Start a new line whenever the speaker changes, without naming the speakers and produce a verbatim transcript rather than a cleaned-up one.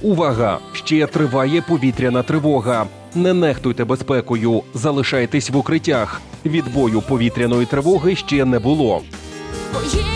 Увага! Ще триває повітряна тривога. Не нехтуйте безпекою, залишайтесь в укриттях. Відбою повітряної тривоги ще не було.
Поїхали